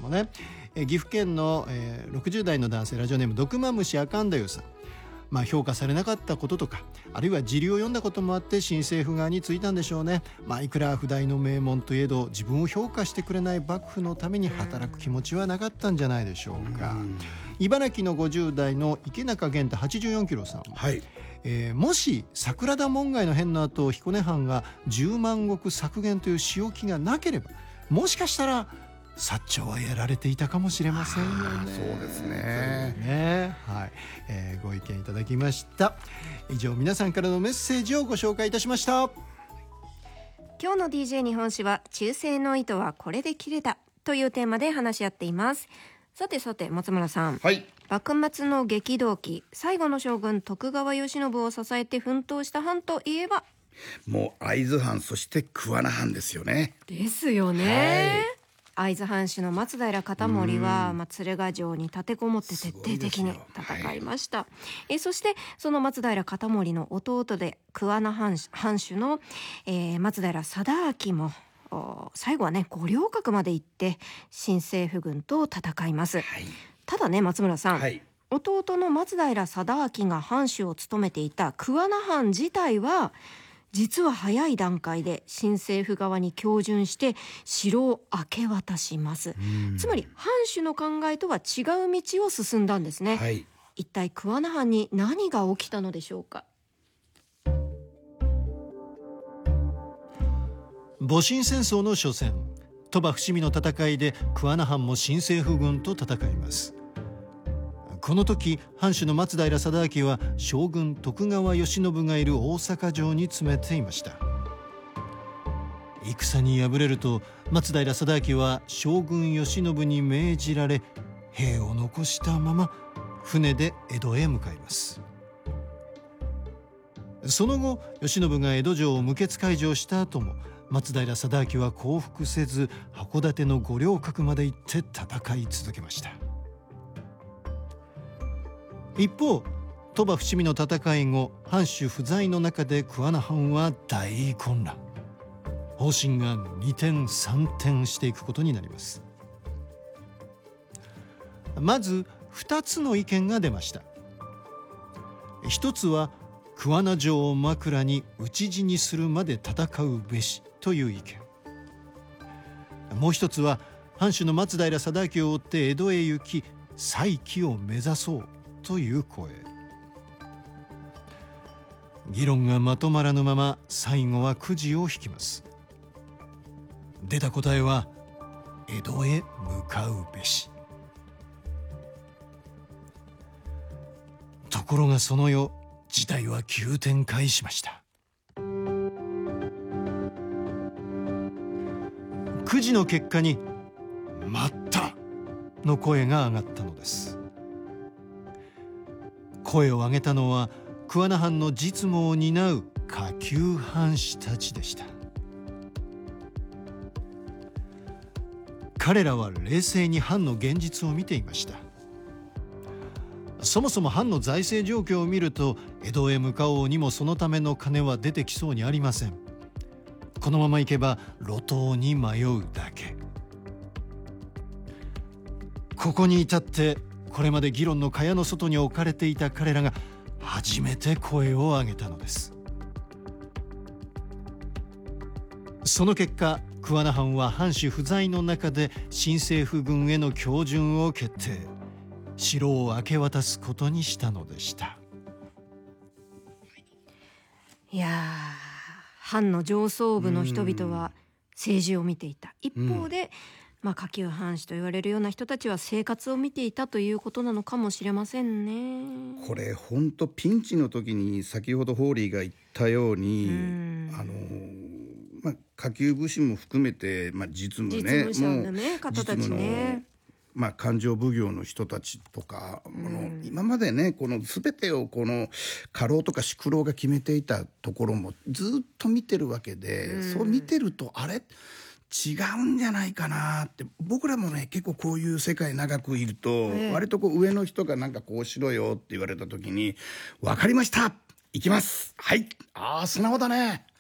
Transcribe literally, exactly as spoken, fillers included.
もね、え岐阜県の、えー、ろくじゅう代の男性、ラジオネーム毒マムシアカンダユさん。まあ、評価されなかったこととか、あるいは時流を読んだこともあって新政府側についたんでしょうね。まあ、いくら不代の名門といえど自分を評価してくれない幕府のために働く気持ちはなかったんじゃないでしょうか。茨城のごじゅう代の池中玄太はちじゅうよんキロさん、はい、えー、もし桜田門外の変の後、彦根藩がじゅうまん石削減という仕置きがなければ、もしかしたら薩長はやられていたかもしれませんよね。 そうですね。 ね、はい、えー、ご意見いただきました。以上、皆さんからのメッセージをご紹介いたしました。 今日の ディージェー 日本史は、忠誠の糸はこれで切れたというテーマで話し合っています。さてさて、松村さん、はい、幕末の激動期、最後の将軍徳川慶喜を支えて奮闘した藩といえば、 もう会津藩、そして桑名藩ですよね。 ですよね、はい、会津藩主の松平片盛は、まあ、鶴ヶ城に立てこもって徹底的に戦いました、はい、えそしてその松平片盛の弟で桑名藩主の、えー、松平定明も最後はね、五稜郭まで行って新政府軍と戦います、はい、ただね、松村さん、はい、弟の松平定明が藩主を務めていた桑名藩自体は実は早い段階で新政府側に恭順して城を明け渡します。つまり藩主の考えとは違う道を進んだんですね、はい、一体桑名藩に何が起きたのでしょうか。 戊辰戦争の初戦、鳥羽伏見の戦いで桑名藩も新政府軍と戦います。この時、藩主の松平定明は将軍徳川慶喜がいる大阪城に詰めていました。戦に敗れると松平定明は将軍慶喜に命じられ、兵を残したまま船で江戸へ向かいます。その後、慶喜が江戸城を無血開城した後も松平定明は降伏せず、函館の五稜郭まで行って戦い続けました。一方、鳥羽伏見の戦い後、藩主不在の中で桑名藩は大混乱、方針が二転三転していくことになります。まず二つの意見が出ました。一つは桑名城を枕に討ち死にするまで戦うべしという意見。もう一つは藩主の松平定明を追って江戸へ行き再起を目指そうという声。議論がまとまらぬまま最後はくじを引きます。出た答えは江戸へ向かうべし。ところがその夜、事態は急展開しました。くじの結果に「待った!」の声が上がったのです。声を上げたのは桑名藩の実務を担う下級藩士たちでした。彼らは冷静に藩の現実を見ていました。そもそも藩の財政状況を見ると、江戸へ向かおうにもそのための金は出てきそうにありません。このままいけば路頭に迷うだけ。ここに至ってこれまで議論の蚊帳の外に置かれていた彼らが初めて声を上げたのです。その結果、桑名藩は藩主不在の中で新政府軍への恭順を決定、城を明け渡すことにしたのでした。 いやー、藩の上層部の人々は政治を見ていた。一方で、うん、まあ、下級藩士と言われるような人たちは生活を見ていたということなのかもしれませんね。 これ本当ピンチの時に先ほどホーリーが言ったように、うん、あのまあ、下級武士も含めて、まあ、実務ね、 実務者のね、方たちね、 まあ、勘定奉行の人たちとか、うん、今までね、この全てをこの家老とか宿老が決めていたところもずっと見てるわけで、うん、そう見てるとあれ違うんじゃないかなって。僕らもね、結構こういう世界長くいると、えー、割とこう上の人がなんかこうしろよって言われた時に、分かりました、行きます、はい、ああ素直だね、